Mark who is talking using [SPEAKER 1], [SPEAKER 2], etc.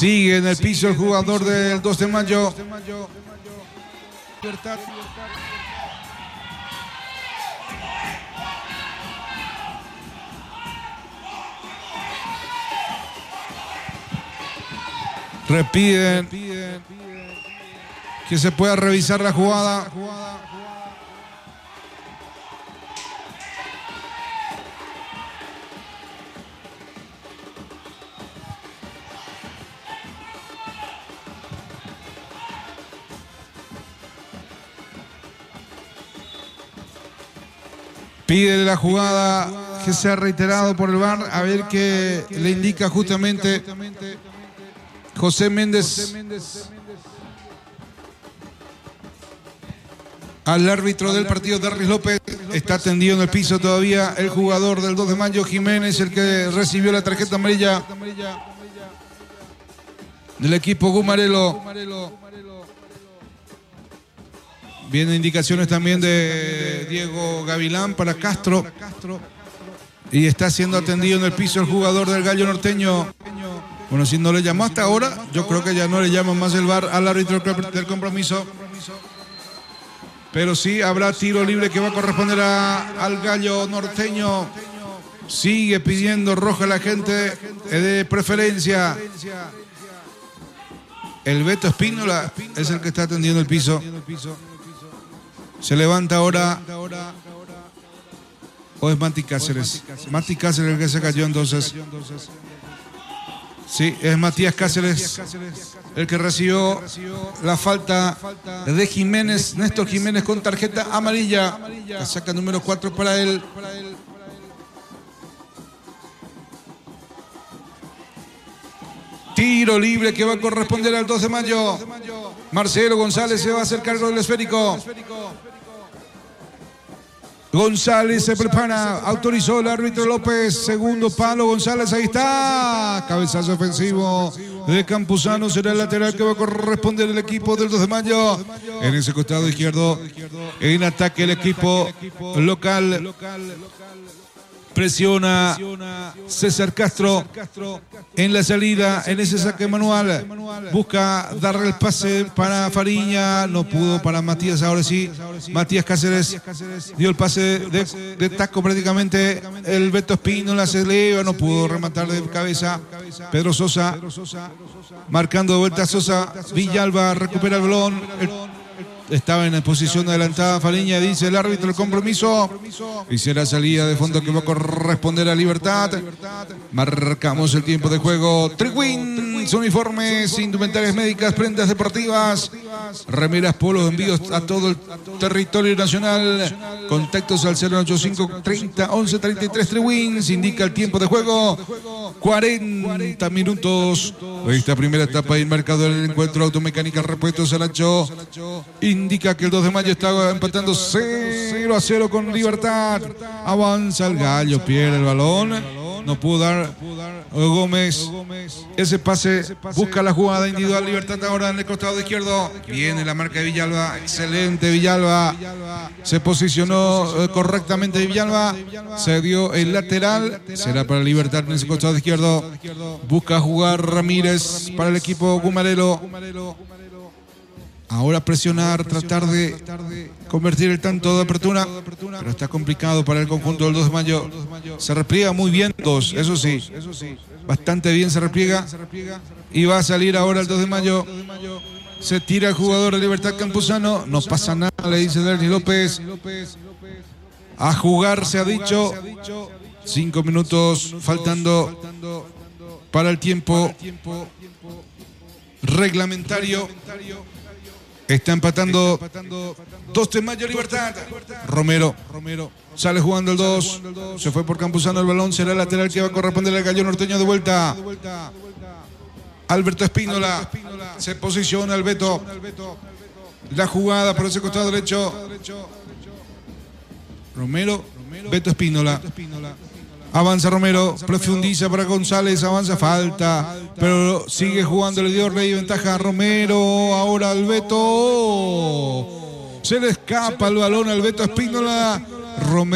[SPEAKER 1] Sigue en el piso el jugador del 2 de mayo. Repiden que se pueda revisar la jugada. Pide la jugada que sea reiterado por el VAR, a ver qué le indica justamente José Méndez al árbitro del partido, Darlis López. Está tendido en el piso todavía el jugador del 2 de mayo, Jiménez, el que recibió la tarjeta amarilla del equipo Gumarelo. Vienen indicaciones también de Diego Gavilán para Castro. Y está siendo atendido en el piso el jugador del Gallo Norteño. Bueno, si no le llamó hasta ahora, yo creo que ya no le llaman más el VAR al árbitro del compromiso. Pero sí habrá tiro libre que va a corresponder al Gallo Norteño. Sigue pidiendo roja la gente de preferencia. El Beto Espínola es el que está atendiendo el piso. Se levanta ahora. ¿O es Mati Cáceres? Mati Cáceres el que se cayó entonces. Sí, es Matías Cáceres el que recibió la falta de Jiménez. Néstor Jiménez con tarjeta amarilla. La saca número 4 para él. Tiro libre que va a corresponder al 2 de mayo. Marcelo González se va a hacer cargo del esférico. González se prepara, autorizó el árbitro López, segundo palo, González, ahí está, cabezazo ofensivo de Campuzano, será el lateral que va a corresponder el equipo del 2 de mayo, en ese costado izquierdo, en ataque el equipo local. Presiona César Castro en la salida, en ese saque manual. Busca darle el pase para Fariña. No pudo para Matías, ahora sí. Matías Cáceres dio el pase de taco prácticamente. El Beto Espínola se eleva, no pudo rematar de cabeza. Pedro Sosa marcando de vuelta a Sosa. Villalba recupera el balón. Estaba en posición adelantada Fariña, dice el árbitro el compromiso. Y será salida de fondo que va a corresponder a Libertad. Marcamos el tiempo de juego. Triwins, uniformes, indumentarias médicas, prendas deportivas, remeras, polos, envíos a todo el territorio nacional. Contactos al 085 30 11 33 Triwins. Indica el tiempo de juego. 40 minutos. Esta primera etapa y marcado el encuentro. Automecánica Repuestos Aracho indica que el 2 de mayo está empatando 0-0 con Libertad. Avanza el Gallo, pierde el balón. No pudo dar Gómez ese pase. Busca la jugada individual. Libertad ahora en el costado izquierdo. Viene la marca de Villalba. Excelente Villalba. Se posicionó correctamente Villalba. Se dio el lateral. Será para Libertad en ese costado izquierdo. Busca jugar Ramírez para el equipo Gumarelo. Ahora presionar, tratar de convertir el tanto de apertura, pero está complicado para el conjunto del 2 de mayo. Se repliega muy bien, eso sí, bastante bien se repliega. Y va a salir ahora el 2 de mayo. Se tira el jugador de Libertad Campuzano. No pasa nada, le dice Darlis López. A jugar se ha dicho. 5 minutos faltando para el tiempo reglamentario. Está empatando 2 de mayo Libertad. Romero sale jugando el 2. Se fue por Campuzano el balón. Será el lateral que va a corresponder al Gallo Norteño de vuelta. Alberto Espínola. Se posiciona el Beto. La jugada por ese costado derecho. Romero. Beto Espínola. Avanza Romero, profundiza para González, avanza, falta, pero sigue jugando, le dio Rey ventaja a Romero, ahora al Beto, se le escapa el balón al Beto Espínola, Romero.